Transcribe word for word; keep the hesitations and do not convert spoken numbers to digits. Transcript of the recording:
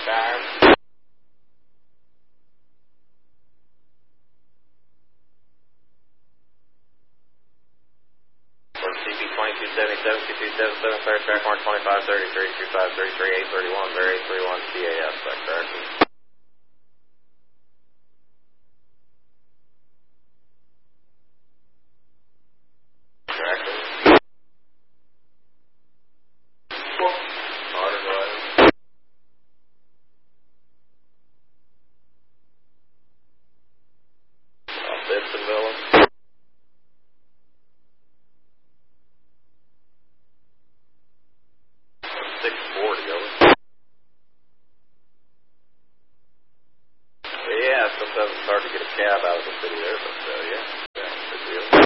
Time. For C P twenty-two seventy-seven, two two seven seven, clear track mark twenty-five thirty-three, two five thirty-three, eight thirty-one, bear eight thirty-one C A S, back correction. Correction. Order, go ahead. Off Bensonville. six four to go. Yeah, sometimes it's hard to get a cab out of the city there.